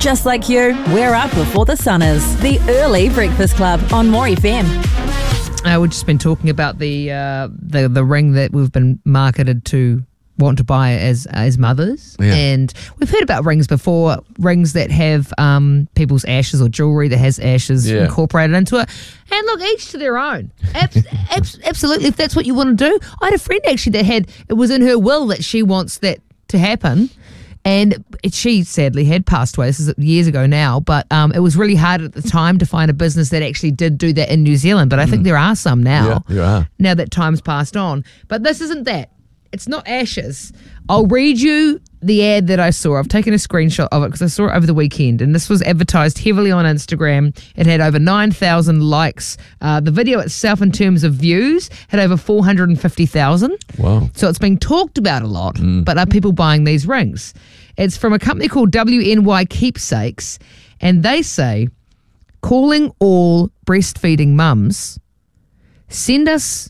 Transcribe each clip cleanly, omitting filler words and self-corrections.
Just like you, we're up before the sun is. The Early Breakfast Club on More FM. We've just been talking about the ring that we've been marketed to want to buy as mothers. Yeah. And we've heard about rings before, rings that have people's ashes or jewellery that has ashes incorporated into it. And look, each to their own. Absolutely, if that's what you want to do. I had a friend actually that it was in her will that she wants that to happen. And she sadly had passed away. This is years ago now, but it was really hard at the time to find a business that actually did do that in New Zealand. But I think there are some now. Yeah, there are. Now that time's passed on. But this isn't that. It's not ashes. I'll read you the ad that I saw. I've taken a screenshot of it because I saw it over the weekend, and this was advertised heavily on Instagram. It had over 9,000 likes. The video itself, in terms of views, had over 450,000. Wow. So it's being talked about a lot, but are people buying these rings? It's from a company called WNY Keepsakes, and they say, calling all breastfeeding mums, send us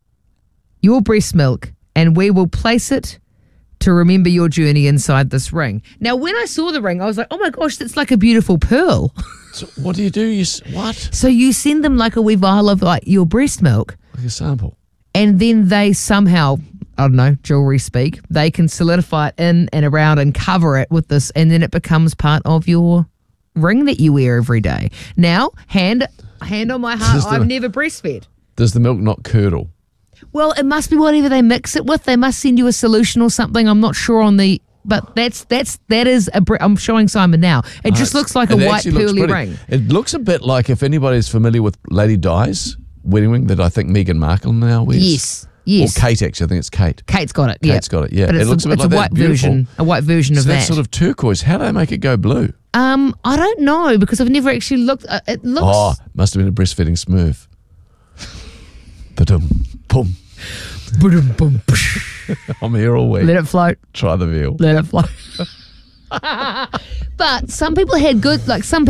your breast milk and we will place it to remember your journey inside this ring. Now, when I saw the ring, I was like, oh my gosh, that's like a beautiful pearl. So what do you do? What? So you send them like a wee vial of like your breast milk. Like a sample. And then they somehow, I don't know, jewelry speak, they can solidify it in and around and cover it with this, and then it becomes part of your ring that you wear every day. Now, hand on my heart, I've never breastfed. Does the milk not curdle? Well, it must be whatever they mix it with. They must send you a solution or something. I'm not sure on the... But that is I'm showing Simon now. It just looks like a white pearly ring. It looks a bit like, if anybody's familiar with Lady Di's wedding ring that I think Meghan Markle now wears. Yes. Or Kate, actually. I think it's Kate. Kate's got it. Kate's got it. Yeah. But it looks a bit like that. A white version of that. That's sort of turquoise. How do they make it go blue? I don't know, because I've never actually looked. It looks. Oh, must have been a breastfeeding smooth. Ba-dum, boom. Boom. I'm here all week. Let it float. Try the veal. Let it float. But some people have good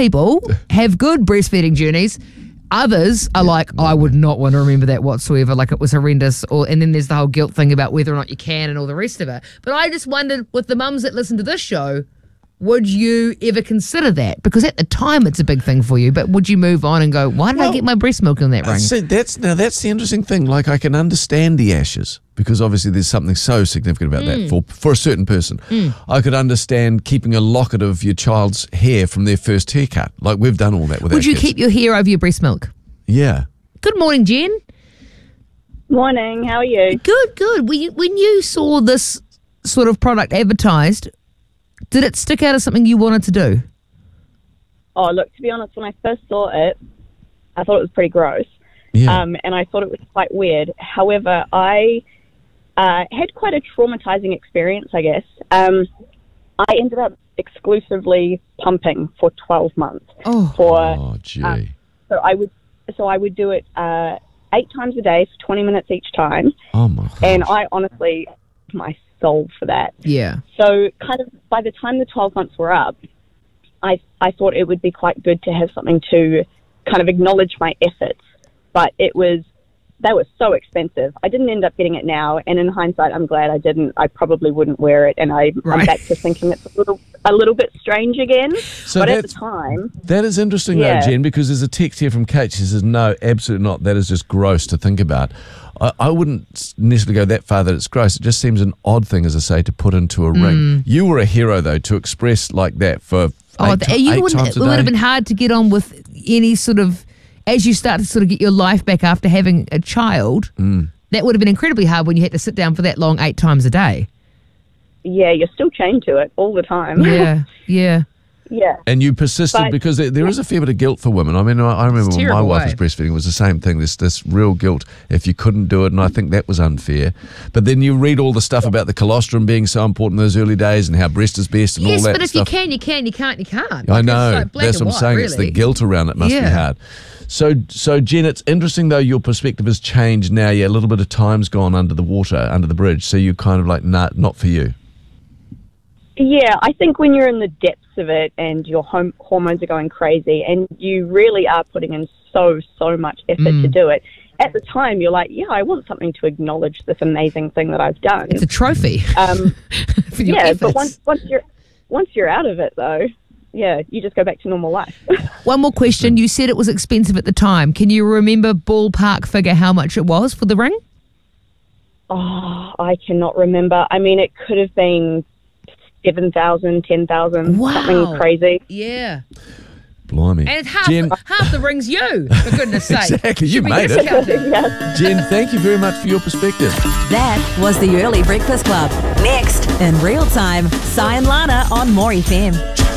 breastfeeding journeys. Others are like, I would not want to remember that whatsoever. Like, it was horrendous. And then there's the whole guilt thing about whether or not you can and all the rest of it. But I just wondered, with the mums that listen to this show, would you ever consider that? Because at the time it's a big thing for you, but would you move on and go, why did I get my breast milk in that ring? See, that's the interesting thing. Like, I can understand the ashes, because obviously there's something so significant about that for a certain person. I could understand keeping a locket of your child's hair from their first haircut. Like, we've done all that with our Would you kids. keep your hair over your breast milk? Yeah. Good morning, Jen. Morning, how are you? Good. When you saw this sort of product advertised, did it stick out as something you wanted to do? Oh, look, to be honest, when I first saw it, I thought it was pretty gross. Yeah. And I thought it was quite weird. However, I had quite a traumatizing experience, I guess. I ended up exclusively pumping for 12 months. Oh, gee. So I would do it 8 times a day for 20 minutes each time. Oh, my gosh. And I honestly, my soul for that. Yeah. So kind of by the time the 12 months were up, I thought it would be quite good to have something to kind of acknowledge my efforts. But they were so expensive. I didn't end up getting it now, and in hindsight, I'm glad I didn't. I probably wouldn't wear it, and I'm back to thinking it's a little bit strange again. So but at the time... That is interesting, though, Jen, because there's a text here from Kate. She says, no, absolutely not. That is just gross to think about. I wouldn't necessarily go that far that it's gross. It just seems an odd thing, as I say, to put into a ring. You were a hero, though, to express like that for eight times a day. It would have been hard to get on with any sort of... As you start to sort of get your life back after having a child, that would have been incredibly hard when you had to sit down for that long 8 times a day. Yeah, you're still chained to it all the time. Yeah. And you persisted because there is a fair bit of guilt for women. I mean, I remember when my wife was breastfeeding, it was the same thing. This real guilt if you couldn't do it, and I think that was unfair. But then you read all the stuff about the colostrum being so important in those early days and how breast is best and all that stuff. Yes, but if you can, you can. You can't, you can't. I know. It's like black That's and what I'm saying. white, It's really. the guilt around it must be hard. So Jen, it's interesting, though, your perspective has changed now. Yeah, a little bit of time's gone under the water, under the bridge. So you're kind of like, nah, not for you. Yeah, I think when you're in the depths of it and your hormones are going crazy and you really are putting in so much effort to do it, at the time you're like, yeah, I want something to acknowledge this amazing thing that I've done. It's a trophy. Yeah, but once you're out of it, though, you just go back to normal life. One more question. You said it was expensive at the time. Can you remember ballpark figure how much it was for the ring? Oh, I cannot remember. I mean, it could have been 7,000, 10,000, something crazy. Yeah. Blimey. And it's half the ring's you, for goodness sake. Exactly, you made it. Jen, thank you very much for your perspective. That was the Early Breakfast Club. Next, in real time, Si and Lana on More FM.